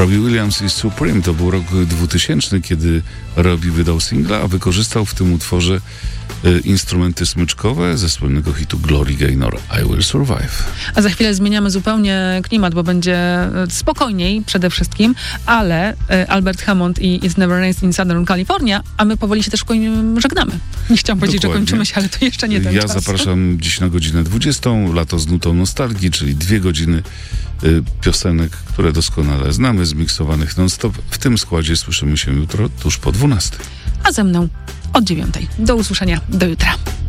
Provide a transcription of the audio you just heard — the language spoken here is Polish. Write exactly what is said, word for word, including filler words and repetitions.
Robbie Williams i Supreme to był rok dwutysięczny, kiedy Robbie wydał singla, a wykorzystał w tym utworze y, instrumenty smyczkowe ze słynnego hitu Glory Gaynor I Will Survive. A za chwilę zmieniamy zupełnie klimat, bo będzie spokojniej przede wszystkim, ale y, Albert Hammond i It's Never Rains in Southern California, a my powoli się też żegnamy. Nie chciałam powiedzieć, Dokładnie. że kończymy się, ale to jeszcze nie ten Ja czas. zapraszam dziś na godzinę dwudziestą, Lato z nutą nostalgii, czyli dwie godziny y, piosenek, które doskonale znamy, zmiksowanych non-stop. W tym składzie słyszymy się jutro tuż po dwunastej. A ze mną od dziewiątej. Do usłyszenia, do jutra.